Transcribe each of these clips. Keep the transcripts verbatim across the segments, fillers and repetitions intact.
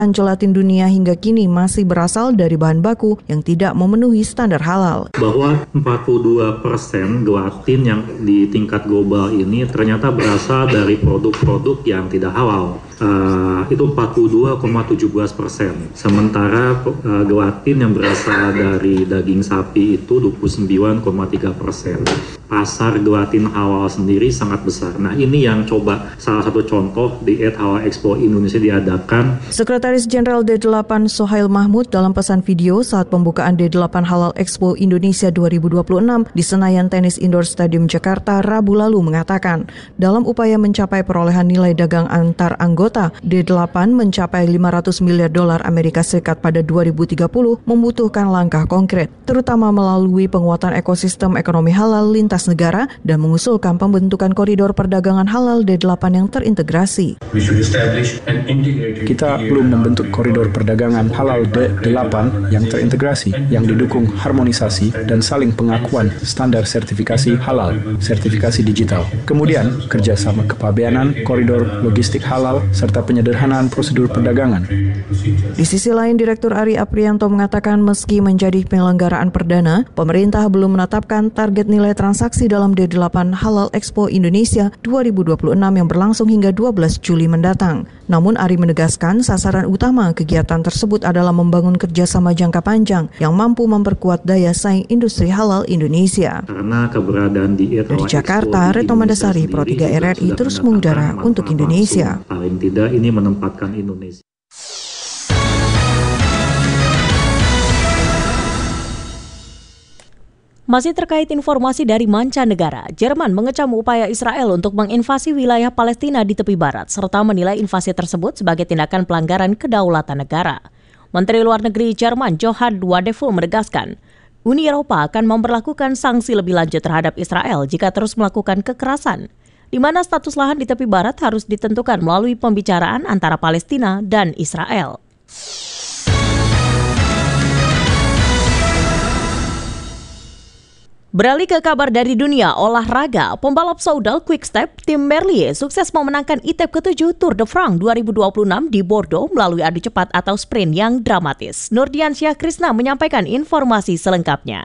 Gelatin dunia hingga kini masih berasal dari bahan baku yang tidak memenuhi standar halal. Bahwa empat puluh dua persen gelatin yang di tingkat global ini ternyata berasal dari produk-produk yang tidak halal. Uh, itu empat puluh dua koma satu tujuh persen. Sementara uh, gelatin yang berasal dari daging sapi itu dua puluh sembilan koma tiga persen. Pasar gelatin halal sendiri sangat besar. Nah, ini yang coba salah satu contoh di Eat Halal Expo Indonesia diadakan. Sekretaris Jenderal D delapan Sohail Mahmud dalam pesan video saat pembukaan D delapan Halal Expo Indonesia dua ribu dua puluh enam di Senayan Tennis Indoor Stadium Jakarta Rabu lalu mengatakan, dalam upaya mencapai perolehan nilai dagang antar anggota, D delapan mencapai lima ratus miliar dolar Amerika Serikat pada dua ribu tiga puluh membutuhkan langkah konkret, terutama melalui penguatan ekosistem ekonomi halal lintas negara dan mengusulkan pembentukan koridor perdagangan halal D delapan yang terintegrasi. Kita belum membentuk koridor perdagangan halal D delapan yang terintegrasi, yang didukung harmonisasi dan saling pengakuan standar sertifikasi halal, sertifikasi digital. Kemudian, kerjasama kepabeanan, koridor logistik halal, serta penyederhanaan prosedur perdagangan. Di sisi lain, Direktur Ari Aprianto mengatakan meski menjadi penyelenggaraan perdana, pemerintah belum menetapkan target nilai transaksi dalam D delapan Halal Expo Indonesia dua ribu dua puluh enam yang berlangsung hingga dua belas Juli mendatang. Namun Ari menegaskan sasaran utama kegiatan tersebut adalah membangun kerjasama jangka panjang yang mampu memperkuat daya saing industri halal Indonesia. Karena keberadaan di Eat Dari Jakarta, Retno Mandasari, Pro tiga R R I terus mengudara untuk Indonesia. Paling tidak ini menempatkan Indonesia. Masih terkait informasi dari mancanegara, Jerman mengecam upaya Israel untuk menginvasi wilayah Palestina di tepi barat, serta menilai invasi tersebut sebagai tindakan pelanggaran kedaulatan negara. Menteri Luar Negeri Jerman Johann Wadephul menegaskan, Uni Eropa akan memperlakukan sanksi lebih lanjut terhadap Israel jika terus melakukan kekerasan, di mana status lahan di tepi barat harus ditentukan melalui pembicaraan antara Palestina dan Israel. Beralih ke kabar dari dunia olahraga, pembalap Soudal Quick-Step tim Merlier sukses memenangkan I T A P ketujuh Tour de France dua ribu dua puluh enam di Bordeaux melalui adu cepat atau sprint yang dramatis. Nurdiansyah Krisna menyampaikan informasi selengkapnya.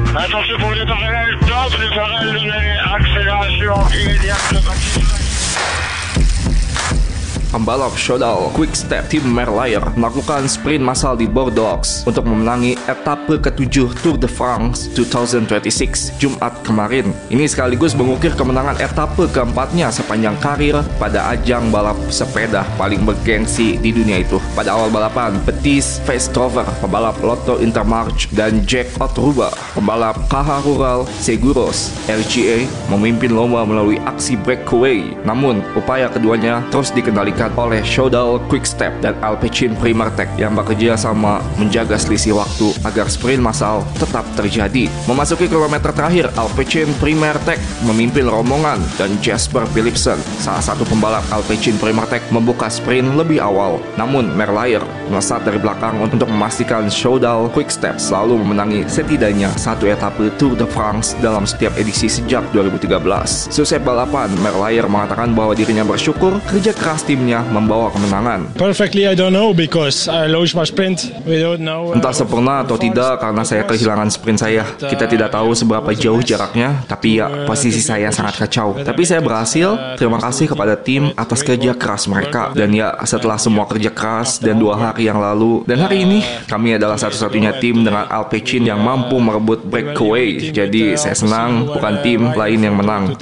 Pembalap Soudal Quick-Step tim Merlier melakukan sprint massal di Bordeaux untuk memenangi etape ketujuh Tour de France dua ribu dua puluh enam Jumat kemarin. Ini sekaligus mengukir kemenangan etape keempatnya sepanjang karir pada ajang balap sepeda paling bergengsi di dunia itu. Pada awal balapan, Betis Veestrover, pembalap Lotto Intermarché, dan Jack Otruba, pembalap K H Rural Seguros R G A, memimpin lomba melalui aksi breakaway. Namun, upaya keduanya terus dikendalikan oleh Soudal Quick-Step dan Alpecin Primertech yang bekerja sama menjaga selisih waktu agar sprint massal tetap terjadi. Memasuki kilometer terakhir, Alpecin Primertech memimpin rombongan dan Jasper Philipsen, salah satu pembalap Alpecin Primertech, membuka sprint lebih awal. Namun Merlier melesat dari belakang untuk memastikan Soudal Quick-Step selalu memenangi setidaknya satu etape Tour de France dalam setiap edisi sejak dua ribu tiga belas. Selesai balapan, Merlier mengatakan bahwa dirinya bersyukur kerja keras timnya membawa kemenangan. Perfectly, I don't know because I lost my sprint. We don't know. Entah sempurna atau tidak karena saya kehilangan sprint saya. Kita tidak tahu seberapa jauh jaraknya, tapi ya posisi saya sangat kacau. Tapi saya berhasil. Terima kasih kepada tim atas kerja keras mereka. Dan ya setelah semua kerja keras dan dua hari yang lalu dan hari ini, kami adalah satu-satunya tim dengan Alpecin yang mampu merebut breakaway. Jadi saya senang bukan tim lain yang menang.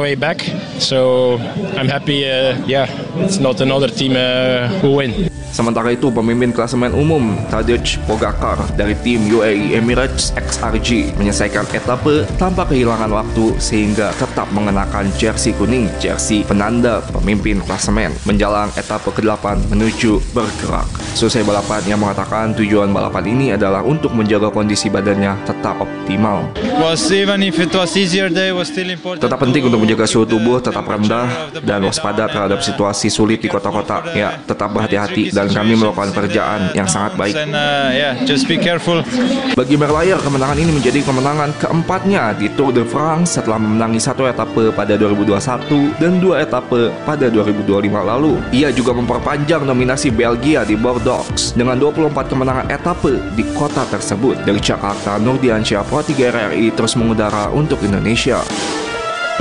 So I'm happy. Uh, yeah, it's not another team uh, who win. Sementara itu, pemimpin klasemen umum Tadej Pogacar dari tim U A E Emirates X R G menyelesaikan etape tanpa kehilangan waktu sehingga tetap mengenakan jersey kuning, jersey penanda pemimpin klasemen menjelang etape kedelapan menuju bergerak. Selesai balapan, yang mengatakan tujuan balapan ini adalah untuk menjaga kondisi badannya tetap optimal. Tetap penting untuk menjaga suhu tubuh tetap rendah dan waspada terhadap situasi sulit di kota-kota. Ya, tetap berhati-hati dan kami melakukan pekerjaan yang sangat baik. Bagi Merlier, kemenangan ini menjadi kemenangan keempatnya di Tour de France setelah memenangi satu etape pada dua ribu dua puluh satu dan dua etape pada dua ribu dua puluh lima lalu. Ia juga memperpanjang nominasi Belgia di Bordeaux Bordeaux dengan dua puluh empat kemenangan etape di kota tersebut. Dari Jakarta, Nurdiansyah, Pro tiga R R I terus mengudara untuk Indonesia.